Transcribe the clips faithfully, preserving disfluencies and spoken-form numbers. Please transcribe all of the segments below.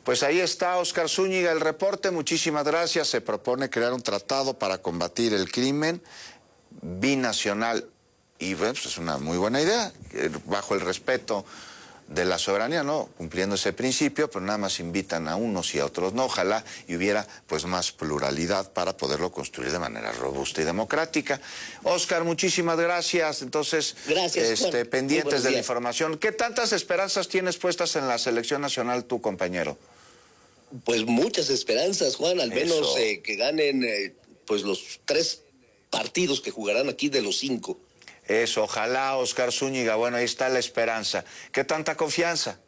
Pues ahí está, Óscar Zúñiga, el reporte. Muchísimas gracias. Se propone crear un tratado para combatir el crimen binacional. Y bueno, pues es una muy buena idea, bajo el respeto de la soberanía, ¿no? Cumpliendo ese principio, pero nada más invitan a unos y a otros no. Ojalá y hubiera pues más pluralidad para poderlo construir de manera robusta y democrática. Óscar, muchísimas gracias. Entonces, gracias, este, Juan. pendientes de la información. ¿Qué tantas esperanzas tienes puestas en la selección nacional tu compañero? Pues muchas esperanzas, Juan, al menos eh, que ganen eh, pues los tres partidos que jugarán aquí de los cinco. Eso, ojalá, Óscar Zúñiga. Bueno, ahí está la esperanza. ¿Qué tanta confianza?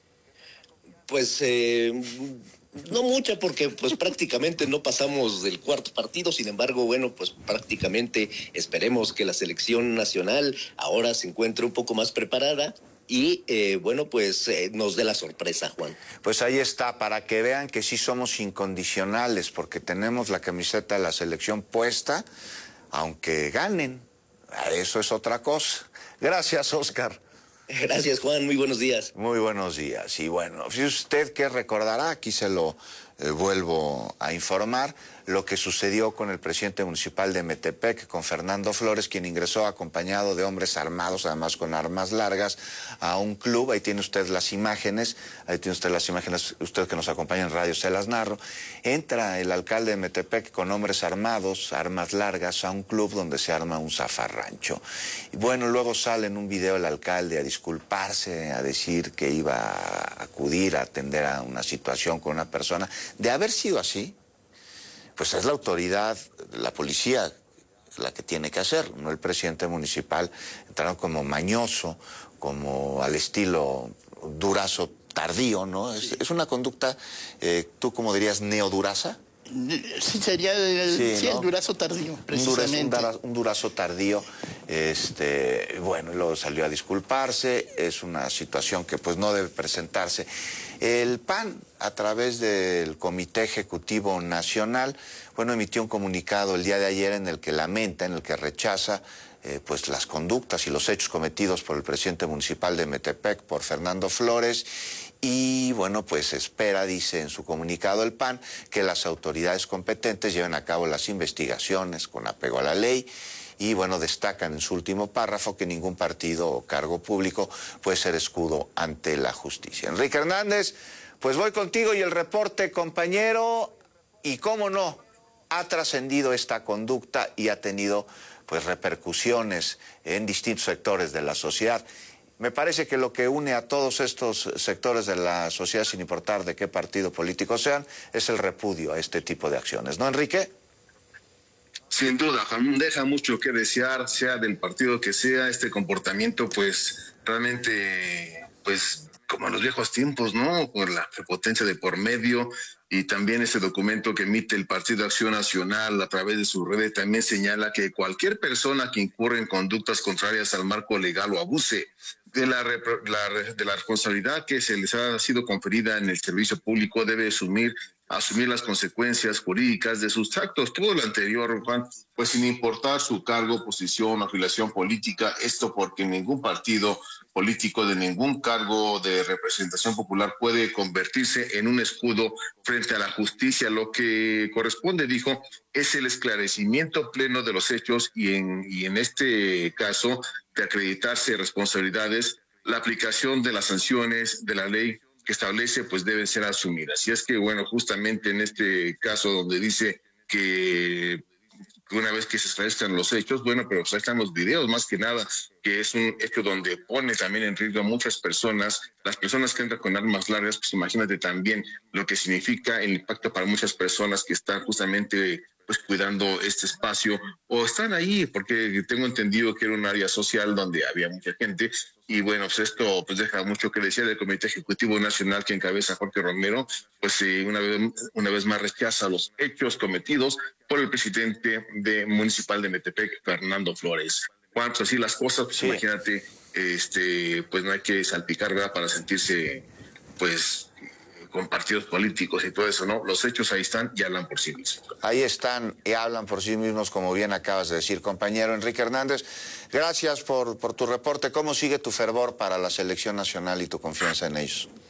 Pues eh, no mucha, porque pues prácticamente no pasamos del cuarto partido. Sin embargo, bueno, pues prácticamente esperemos que la selección nacional ahora se encuentre un poco más preparada y eh, bueno, pues eh, nos dé la sorpresa, Juan. Pues ahí está, para que vean que sí somos incondicionales, porque tenemos la camiseta de la selección puesta, aunque ganen. Eso es otra cosa. Gracias, Óscar. Gracias, Juan. Muy buenos días. Muy buenos días. Y bueno, si usted que recordará, aquí se lo eh, vuelvo a informar, lo que sucedió con el presidente municipal de Metepec, con Fernando Flores, quien ingresó acompañado de hombres armados, además con armas largas, a un club. Ahí tiene usted las imágenes, ahí tiene usted las imágenes, usted que nos acompaña en radio, se las narro. Entra el alcalde de Metepec con hombres armados, armas largas, a un club donde se arma un zafarrancho. Y bueno, luego sale en un video el alcalde a disculparse, a decir que iba a acudir a atender a una situación con una persona. De haber sido así, pues es la autoridad, la policía, la que tiene que hacer, no el presidente municipal. Entraron como mañoso, como al estilo Durazo tardío, ¿no? Es, es una conducta, eh, ¿tú cómo dirías, neoduraza? Sí, sería el, sí, sí, ¿no? el durazo tardío, precisamente. Un durazo, un durazo tardío, este, bueno, luego salió a disculparse. Es una situación que pues no debe presentarse. El P A N, a través del Comité Ejecutivo Nacional, bueno, emitió un comunicado el día de ayer en el que lamenta, en el que rechaza eh, pues las conductas y los hechos cometidos por el presidente municipal de Metepec, por Fernando Flores. Y bueno, pues espera, dice en su comunicado el P A N, que las autoridades competentes lleven a cabo las investigaciones con apego a la ley. Y bueno, destacan en su último párrafo que ningún partido o cargo público puede ser escudo ante la justicia. Enrique Hernández, pues voy contigo y el reporte, compañero. Y cómo no, ha trascendido esta conducta y ha tenido pues repercusiones en distintos sectores de la sociedad. Me parece que lo que une a todos estos sectores de la sociedad, sin importar de qué partido político sean, es el repudio a este tipo de acciones, ¿no, Enrique? Sin duda, deja mucho que desear, sea del partido que sea. Este comportamiento, pues, realmente, pues, como en los viejos tiempos, ¿no? Por la prepotencia de por medio. Y también ese documento que emite el Partido Acción Nacional a través de su red también señala que cualquier persona que incurre en conductas contrarias al marco legal o abuse de la, la, de la responsabilidad que se les ha sido conferida en el servicio público debe asumir asumir las consecuencias jurídicas de sus actos. Todo lo anterior, Juan, pues sin importar su cargo, posición o afiliación política, esto porque ningún partido político de ningún cargo de representación popular puede convertirse en un escudo frente a la justicia. Lo que corresponde, dijo, es el esclarecimiento pleno de los hechos y en, y en este caso de acreditarse responsabilidades, la aplicación de las sanciones de la ley que establece pues deben ser asumidas. Y es que, bueno, justamente en este caso donde dice que una vez que se esclarezcan los hechos, bueno, pero pues ahí están los videos, más que nada, que es un hecho donde pone también en riesgo a muchas personas, las personas que entran con armas largas, pues imagínate también lo que significa el impacto para muchas personas que están justamente pues cuidando este espacio o están ahí, porque tengo entendido que era un área social donde había mucha gente. Y bueno, pues esto pues deja mucho que decir del Comité Ejecutivo Nacional que encabeza Jorge Romero, pues eh, una vez una vez más rechaza los hechos cometidos por el presidente de municipal de Metepec, Fernando Flores. Juan, pues así las cosas, pues sí. Imagínate, este, pues no hay que salpicar, ¿verdad?, para sentirse, pues, con partidos políticos y todo eso, ¿no? Los hechos ahí están y hablan por sí mismos. Ahí están y hablan por sí mismos, como bien acabas de decir, compañero Enrique Hernández. Gracias por, por tu reporte. ¿Cómo sigue tu fervor para la selección nacional y tu confianza en ellos?